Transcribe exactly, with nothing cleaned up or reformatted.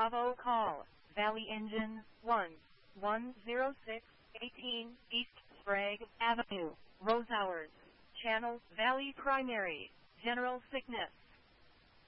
Bravo call, Valley Engine, one, one zero six, eighteen, East Sprague Avenue, Rose Hours. Channel, Valley Primary, General Sickness.